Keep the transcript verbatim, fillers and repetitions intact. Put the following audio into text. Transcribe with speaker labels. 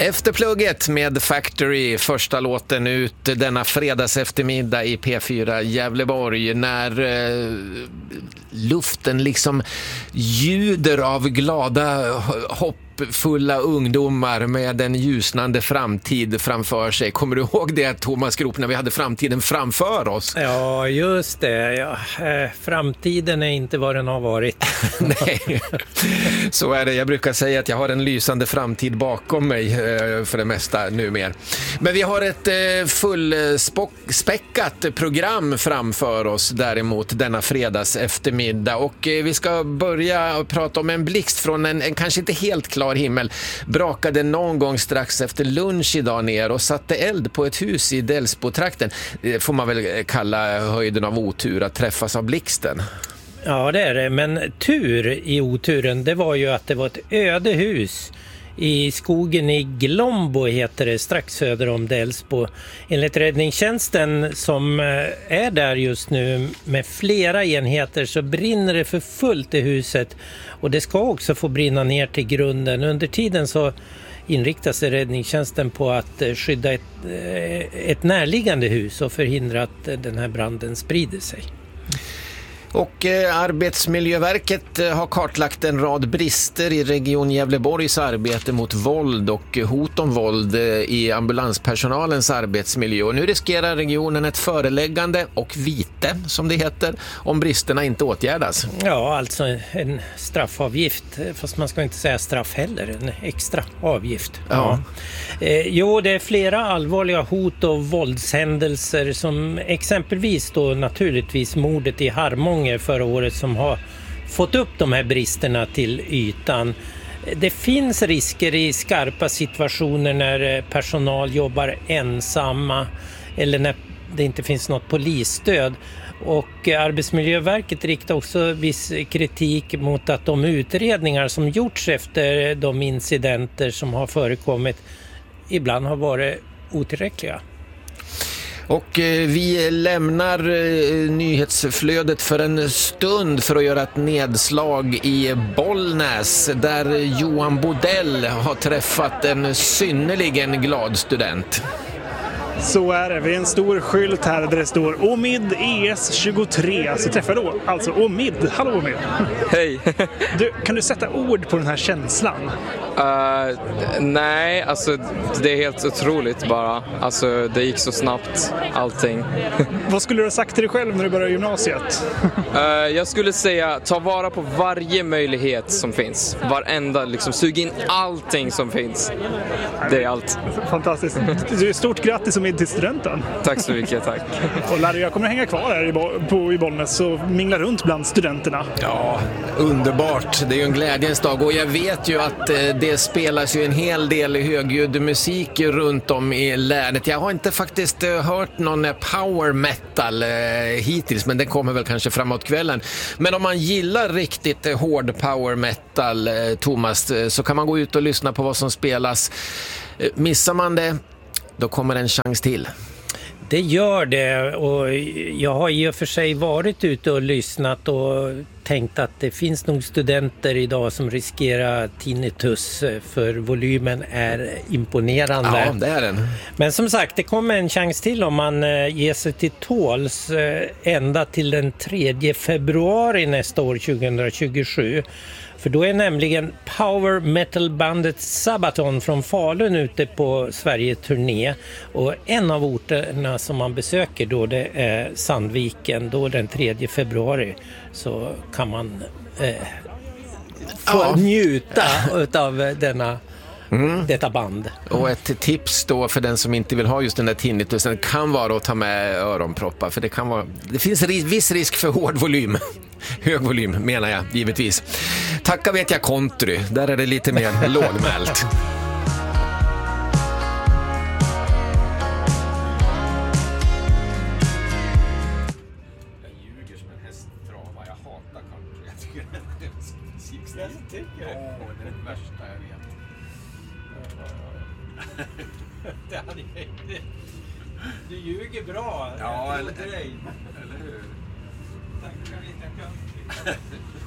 Speaker 1: Efter plugget med Factory, första låten ut denna fredags eftermiddag i P fyra Gävleborg, när eh, luften liksom ljuder av glada, hoppfulla ungdomar med en ljusnande framtid framför sig. Kommer du ihåg det, Thomas Grop, när vi hade framtiden framför oss?
Speaker 2: Ja, just det. Ja, eh, framtiden är inte vad den har varit.
Speaker 1: Nej, så är det. Jag brukar säga att jag har en lysande framtid bakom mig eh, för det mesta numera. Men vi har ett eh, fullspäckat program framför oss däremot denna fredags eftermiddag. Och eh, vi ska börja prata om en blixt från en, en kanske inte helt klar himmel. Brakade någon gång strax efter lunch idag ner och satte eld på ett hus i Delsbo-trakten. Det får man väl kalla höjden av otur att träffas av blixten.
Speaker 2: Ja, det är det. Men tur i oturen, det var ju att det var ett öde hus i skogen i Glombo, heter det, strax söder om Delsbo. Enligt räddningstjänsten som är där just nu med flera enheter så brinner det för fullt i huset. Och det ska också få brinna ner till grunden. Under tiden så inriktar sig räddningstjänsten på att skydda ett, ett närliggande hus och förhindra att den här branden sprider sig.
Speaker 1: Och eh, Arbetsmiljöverket eh, har kartlagt en rad brister i Region Gävleborgs arbete mot våld och hot om våld eh, i ambulanspersonalens arbetsmiljö. Och nu riskerar regionen ett föreläggande och vite, som det heter, om bristerna inte åtgärdas.
Speaker 2: Ja, alltså en straffavgift, fast man ska inte säga straff heller, en extra avgift.
Speaker 1: Ja.
Speaker 2: Ja. Eh, jo, det är flera allvarliga hot och våldshändelser som exempelvis då naturligtvis mordet i Harmånger förra året som har fått upp de här bristerna till ytan. Det finns risker i skarpa situationer när personal jobbar ensamma eller när det inte finns något polisstöd. Och Arbetsmiljöverket riktar också viss kritik mot att de utredningar som gjorts efter de incidenter som har förekommit ibland har varit otillräckliga.
Speaker 1: Och eh, vi lämnar eh, nyhetsflödet för en stund för att göra ett nedslag i Bollnäs där Johan Bodell har träffat en synnerligen glad student.
Speaker 3: Så är det. Vi är en stor skylt här där det står Omid E S tjugotre. Så träffar jag då alltså Omid. Hallå Omid.
Speaker 4: Hej.
Speaker 3: Du, kan du sätta ord på den här känslan?
Speaker 4: Uh, nej, alltså det är helt otroligt bara. Alltså det gick så snabbt, allting.
Speaker 3: Vad skulle du ha sagt till dig själv när du började gymnasiet?
Speaker 4: uh, jag skulle säga, ta vara på varje möjlighet som finns. Varenda, liksom, sug in allting som finns. Det är allt.
Speaker 3: Fantastiskt. Stort grattis Omid till studenten.
Speaker 4: Tack så mycket, tack.
Speaker 3: Och Larry, jag kommer hänga kvar här i, Bo- på, i Bollnäs och mingla runt bland studenterna.
Speaker 1: Ja, underbart. Det är ju en glädjens dag och jag vet ju att eh, det spelas ju en hel del högljudd musik runt om i länet. Jag har inte faktiskt eh, hört någon power metal eh, hittills, men det kommer väl kanske framåt kvällen. Men om man gillar riktigt eh, hård power metal, eh, Thomas, eh, så kan man gå ut och lyssna på vad som spelas. Eh, missar man det, då kommer en chans till.
Speaker 2: Det gör det, och jag har i och för sig varit ute och lyssnat och tänkt att det finns nog studenter idag som riskerar tinnitus, för volymen är imponerande.
Speaker 1: Ja, det är den.
Speaker 2: Men som sagt, det kommer en chans till om man ger sig till tåls ända till den tredje februari nästa år tjugohundratjugosju. För då är nämligen power metal-bandet Sabaton från Falun ute på Sverige-turné. Och en av orterna som man besöker då, det är Sandviken. Då den tredje februari så kan man eh, få
Speaker 1: ja.
Speaker 2: njuta av denna... Mm. detta band.
Speaker 1: Och ett tips då för den som inte vill ha just den där tinnitusen kan vara att ta med öronproppar, för det kan vara, det finns ris- viss risk för hård volym. Hög volym menar jag givetvis. Tacka vet jag country, där är det lite mer lågmält.
Speaker 2: Det hade jag inte. Du ljuger bra.
Speaker 1: Ja, eller,
Speaker 2: eller hur?
Speaker 1: eller hur?
Speaker 2: Tack för att jag kan.